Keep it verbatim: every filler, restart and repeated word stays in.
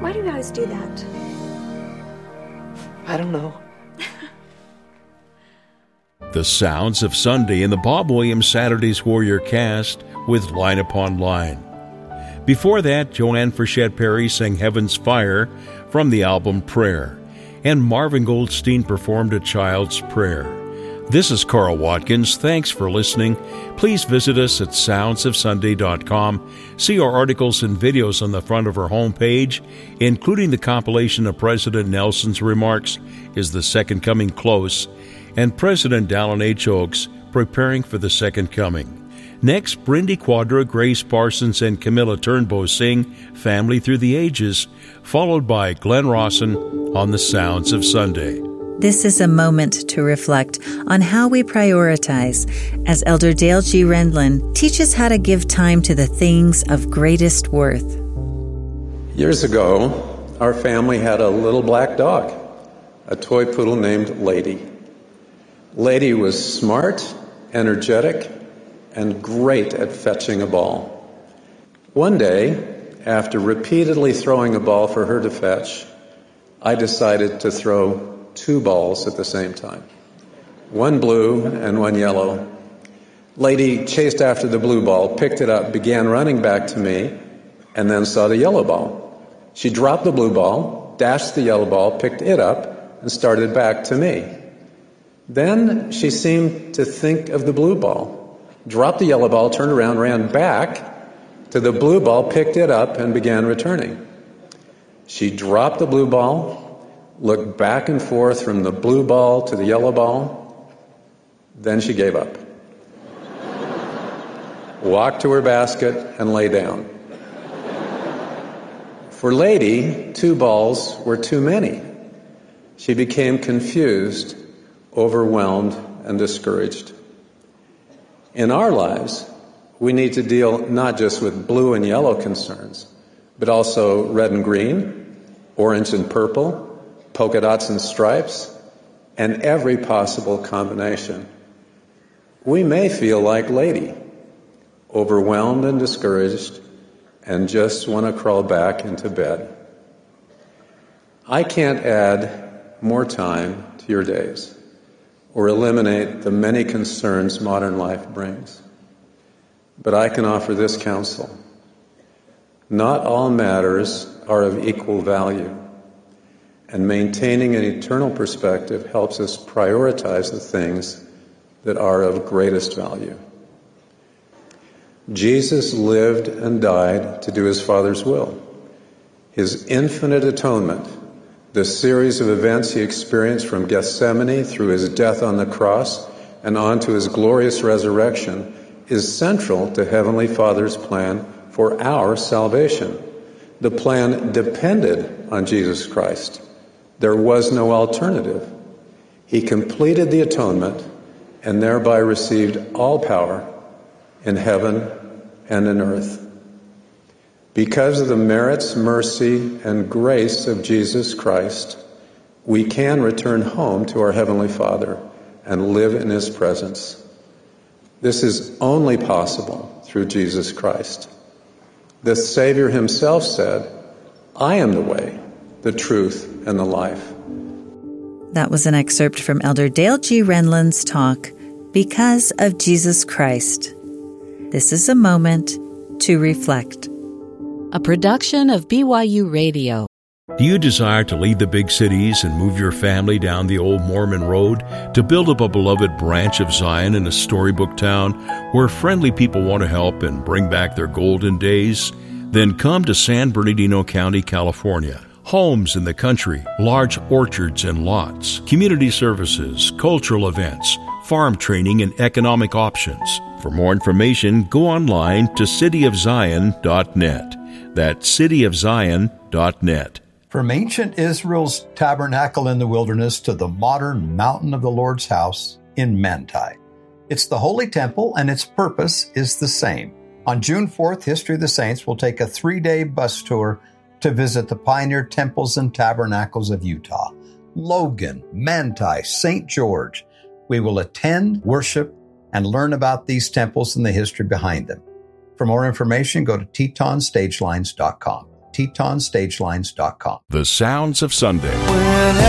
Why do you guys do that? I don't know. The Sounds of Sunday in the Bob Williams Saturday's Warrior cast with Line Upon Line. Before that, Joanne Frechette Perry sang Heaven's Fire from the album Prayer, and Marvin Goldstein performed A Child's Prayer. This is Carl Watkins. Thanks for listening. Please visit us at sounds of sunday dot com. See our articles and videos on the front of our homepage, including the compilation of President Nelson's remarks, Is the Second Coming Close? And President Dallin H. Oaks, Preparing for the Second Coming. Next, Brindy Quadra, Grace Parsons, and Camilla Turnbow sing Family Through the Ages, followed by Glenn Rawson on the Sounds of Sunday. This is a moment to reflect on how we prioritize as Elder Dale G. Rendlin teaches how to give time to the things of greatest worth. Years ago, our family had a little black dog, a toy poodle named Lady. Lady was smart, energetic, and great at fetching a ball. One day, after repeatedly throwing a ball for her to fetch, I decided to throw two balls at the same time, one blue and one yellow. Lady chased after the blue ball, picked it up, began running back to me, and then saw the yellow ball. She dropped the blue ball, dashed the yellow ball, picked it up, and started back to me. Then she seemed to think of the blue ball, dropped the yellow ball, turned around, ran back to the blue ball, picked it up, and began returning. She dropped the blue ball, looked back and forth from the blue ball to the yellow ball. Then she gave up, walked to her basket, and lay down. For Lady, two balls were too many. She became confused, overwhelmed, and discouraged. In our lives, we need to deal not just with blue and yellow concerns, but also red and green, orange and purple, polka dots and stripes, and every possible combination. We may feel like Lady, overwhelmed and discouraged, and just want to crawl back into bed. I can't add more time to your days or eliminate the many concerns modern life brings. But I can offer this counsel. Not all matters are of equal value, and maintaining an eternal perspective helps us prioritize the things that are of greatest value. Jesus lived and died to do his Father's will. His infinite atonement, the series of events he experienced from Gethsemane through his death on the cross and on to his glorious resurrection, is central to Heavenly Father's plan for our salvation. The plan depended on Jesus Christ. There was no alternative. He completed the atonement and thereby received all power in heaven and in earth. Because of the merits, mercy, and grace of Jesus Christ, we can return home to our Heavenly Father and live in his presence. This is only possible through Jesus Christ. The Savior himself said, I am the way, the truth, and the life. That was an excerpt from Elder Dale G. Rendlin's talk, Because of Jesus Christ. This is a moment to reflect. A production of B Y U Radio. Do you desire to leave the big cities and move your family down the old Mormon road to build up a beloved branch of Zion in a storybook town where friendly people want to help and bring back their golden days? Then come to San Bernardino County, California. Homes in the country, large orchards and lots, community services, cultural events, farm training, and economic options. For more information, go online to city of zion dot net. That's city of zion dot net. From ancient Israel's tabernacle in the wilderness to the modern mountain of the Lord's house in Manti. It's the Holy Temple, and its purpose is the same. On June fourth, History of the Saints will take a three-day bus tour to visit the pioneer temples and tabernacles of Utah. Logan, Manti, Saint George. We will attend, worship, and learn about these temples and the history behind them. For more information, go to teton stagelines dot com. teton stagelines dot com. The Sounds of Sunday.